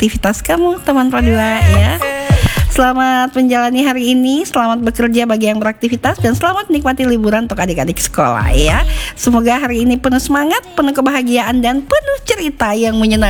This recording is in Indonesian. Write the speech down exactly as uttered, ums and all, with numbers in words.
aktivitas kamu teman Pradua ya. Selamat menjalani hari ini, selamat bekerja bagi yang beraktivitas, dan selamat menikmati liburan untuk adik-adik sekolah ya. Semoga hari ini penuh semangat, penuh kebahagiaan, dan penuh cerita yang menyenangkan.